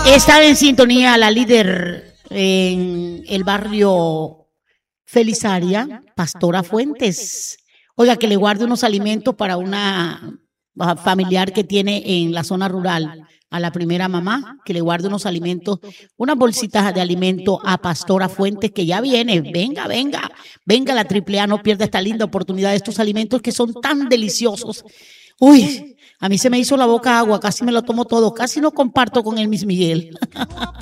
Está en sintonía la líder en el barrio Felizaria, Pastora Fuentes. Oiga, que le guarde unos alimentos para una familiar que tiene en la zona rural, a la primera mamá, que le guarde unos alimentos, unas bolsitas de alimento a Pastora Fuentes, que ya viene. Venga, venga, venga la AAA, no pierda esta linda oportunidad de estos alimentos que son tan deliciosos. Uy, a mí se me hizo la boca agua, casi me lo tomo todo, casi no comparto con el Miss Miguel.